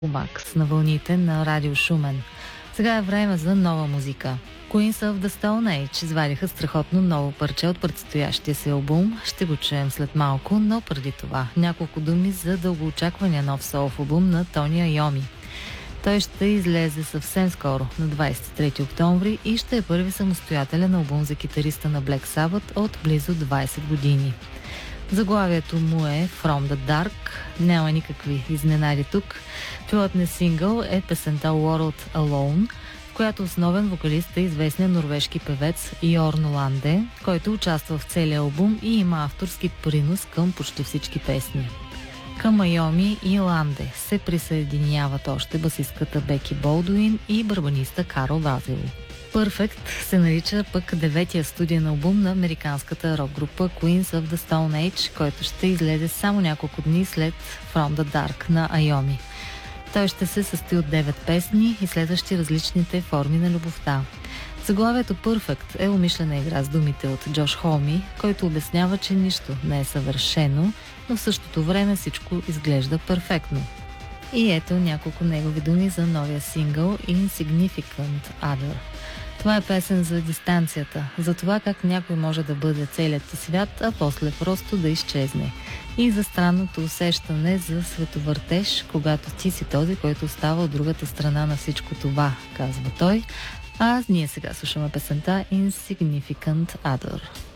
Макс на вълните на Радио Шумен. Сега е време за нова музика. Queens of the Stone Age извадиха страхотно ново парче от предстоящия си албум. Ще го чуем след малко, но преди това няколко думи за дългоочаквания нов солов албум на Тони Айоми. Той ще излезе съвсем скоро, на 23 октомври, и ще е първи самостоятелен албум за китариста на Black Sabbath от близо 20 години. Заглавието му е From the Dark. Няма никакви изненади тук. Пилотният сингъл е песента World Alone, в която основен вокалист е известният норвежки певец Йорн Ланде, който участва в целия албум и има авторски принос към почти всички песни. Към Айоми и Ланде се присъединяват още басистката Беки Болдуин и барабаниста Карл Вазел. Perfect се нарича пък деветия студиен албум на американската рок-група Queens of the Stone Age, който ще излезе само няколко дни след From the Dark на Айоми. Той ще се състои от 9 песни, изследващи различните форми на любовта. Заглавието Perfect е умишлена игра с думите от Джош Холми, който обяснява, че нищо не е съвършено, но в същото време всичко изглежда перфектно. И ето няколко негови думи за новия сингъл Insignificant Other. Това е песен за дистанцията, за това как някой може да бъде целият ти свят, а после просто да изчезне. И за странното усещане за световъртеж, когато ти си този, който остава от другата страна на всичко това, казва той. А ние сега слушаме песента Insignificant Other.